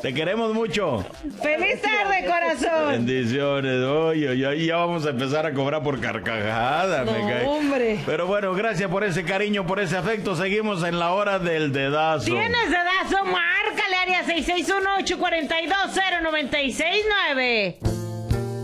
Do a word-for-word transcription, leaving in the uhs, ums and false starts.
Te queremos mucho. ¡Feliz tarde, corazón! Bendiciones. Oye, oye, ya vamos a empezar a cobrar por carcajada. No, me cae. hombre. Pero bueno, gracias por ese cariño, por ese afecto. Seguimos en la hora del dedazo. ¿Tienes dedazo? Márcale área seis seis uno, ocho cuatro dos, cero nueve seis nueve.